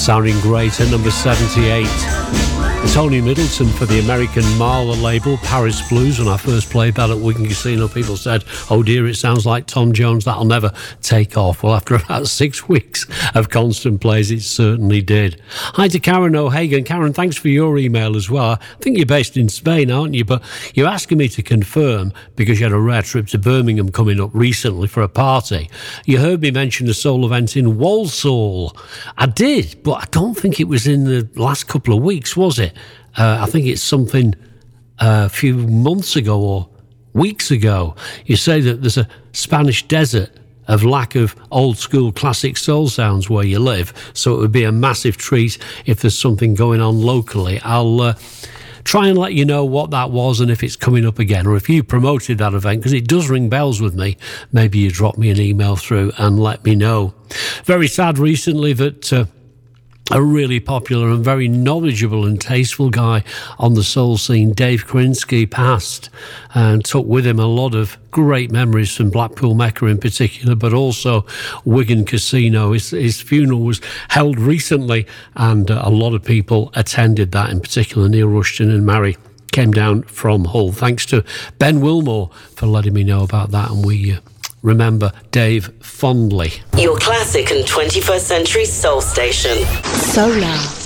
Sounding great at number 78. Tony Middleton for the American Marla label, Paris Blues. When I first played that at Wigan Casino, people said, oh dear, it sounds like Tom Jones, that'll never take off. Well, after about 6 weeks of constant plays, it certainly did. Hi to Karen O'Hagan. Karen, thanks for your email as well. I think you're based in Spain, aren't you? But you're asking me to confirm, because you had a rare trip to Birmingham coming up recently for a party. You heard me mention a soul event in Walsall. I did, but I don't think it was in the last couple of weeks, was it? I think it's something a few months ago or weeks ago. You say that there's a Spanish desert of lack of old school classic soul sounds where you live, so it would be a massive treat if there's something going on locally. I'll try and let you know what that was and if it's coming up again, or if you promoted that event, because it does ring bells with me. Maybe you drop me an email through and let me know. Very sad recently that a really popular and very knowledgeable and tasteful guy on the soul scene, Dave Krinsky, passed and took with him a lot of great memories from Blackpool Mecca in particular, but also Wigan Casino. His funeral was held recently and a lot of people attended that, in particular Neil Rushton and Mary came down from Hull. Thanks to Ben Wilmore for letting me know about that, and we remember Dave fondly. Your classic and 21st century soul station. Solar.